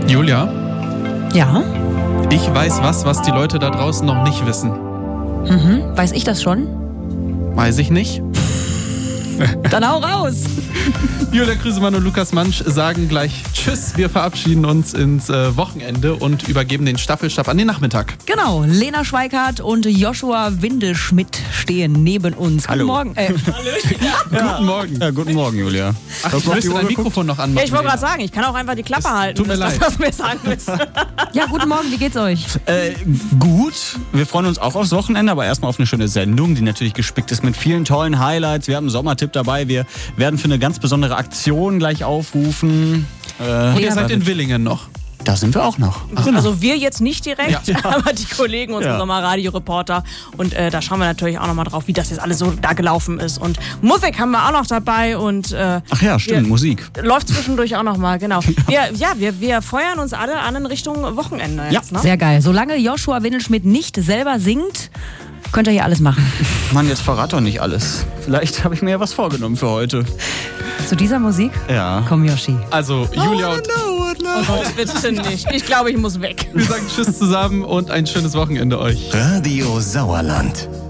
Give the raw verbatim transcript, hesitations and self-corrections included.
Julia? Ja? Ich weiß was, was die Leute da draußen noch nicht wissen. Mhm. Weiß ich das schon? Weiß ich nicht. Dann hau raus! Julia Krüsemann und Lukas Mansch sagen gleich Tschüss. Wir verabschieden uns ins äh, Wochenende und übergeben den Staffelstab an den Nachmittag. Genau, Lena Schweikart und Joshua Windelschmidt stehen neben uns. Hallo. Guten Morgen. Äh, Ja. Guten Morgen. Ja, guten Morgen, Julia. Ach, ich müsste dein Mikrofon noch anmachen. Ja, ich wollte Lena. gerade sagen, ich kann auch einfach die Klappe Es halten. tut mir Das ist leid. das, was mir sagen willst. ja, guten Morgen, wie geht's euch? Äh, gut, wir freuen uns auch aufs Wochenende, aber erstmal auf eine schöne Sendung, die natürlich gespickt ist mit vielen tollen Highlights. Wir haben einen Sommertipp dabei, wir werden für eine ganz besondere Aktion gleich aufrufen. Äh, Und ihr seid in Willingen noch. Da sind wir auch noch. Also wir jetzt nicht direkt, Ja. aber die Kollegen, unsere Ja. Sommerradio-Reporter. Und äh, da schauen wir natürlich auch nochmal drauf, wie das jetzt alles so da gelaufen ist. Und Musik haben wir auch noch dabei und äh, Ach ja, stimmt, wir- Musik. läuft zwischendurch auch nochmal, genau. Wir, ja, wir, wir feuern uns alle an in Richtung Wochenende jetzt, Ja. ne? Sehr geil. Solange Joshua Windelschmidt nicht selber singt, könnt ihr hier alles machen. Mann, jetzt verrat doch nicht alles. Vielleicht habe ich mir ja was vorgenommen für heute. Zu dieser Musik? Ja. Komm, Yoshi. Also Julia und Oh Gott, bitte nicht. Ich glaube, ich muss weg. wir sagen Tschüss zusammen und ein schönes Wochenende euch. Radio Sauerland.